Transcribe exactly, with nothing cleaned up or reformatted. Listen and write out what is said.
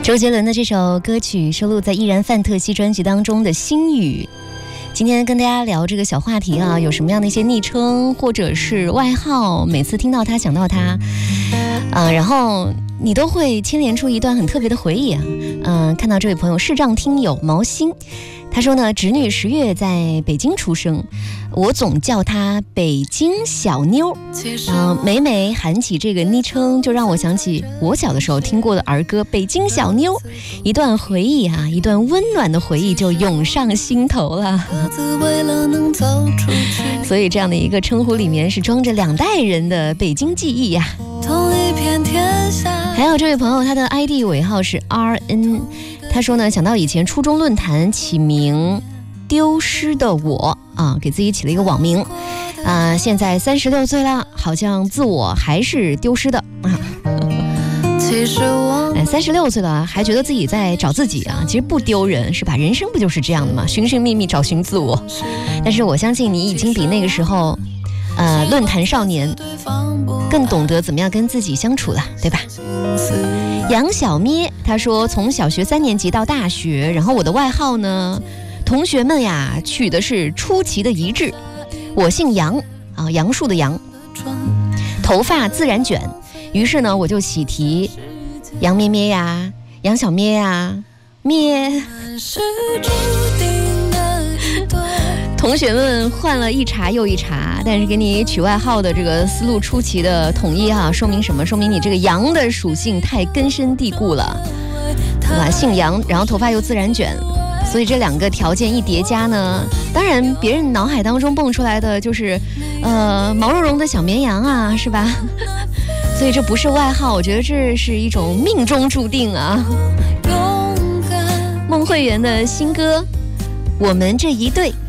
周杰伦的这首歌曲收录在《依然范特西》专辑当中的《心语》。今天跟大家聊这个小话题啊，有什么样的一些昵称或者是外号，每次听到他想到他，呃，然后你都会牵连出一段很特别的回忆啊。嗯、呃，看到这位朋友视障听友毛心，他说呢，侄女十月在北京出生，我总叫她北京小妞。然后每每喊起这个昵称，就让我想起我小的时候听过的儿歌《北京小妞》，一段回忆啊，一段温暖的回忆就涌上心头了。所以这样的一个称呼里面是装着两代人的北京记忆呀、啊。还有这位朋友，他的 I D 尾号是 R N， 他说呢，想到以前初中论坛起名丢失的我啊，给自己起了一个网名啊、呃，现在三十六岁了，好像自我还是丢失的啊。其实我哎，三十六岁了，还觉得自己在找自己啊，其实不丢人，是吧？人生不就是这样的吗？寻寻觅觅，找寻自我。但是我相信你已经比那个时候，呃，论坛少年更懂得怎么样跟自己相处了，对吧？杨小咩他说，从小学三年级到大学，然后我的外号呢，同学们呀取的是出奇的一致。我姓杨啊，杨树的杨，头发自然卷，于是呢我就喜提杨咩咩呀，杨小咩呀，咩。同学们换了一茬又一茬，但是给你取外号的这个思路出奇的统一哈、啊，说明什么？说明你这个杨的属性太根深蒂固了，对吧？姓杨，然后头发又自然卷，所以这两个条件一叠加呢，当然别人脑海当中蹦出来的就是，呃，毛茸茸的小绵羊啊，是吧？所以这不是外号，我觉得这是一种命中注定啊。孟慧圆的新歌《我们这一对》。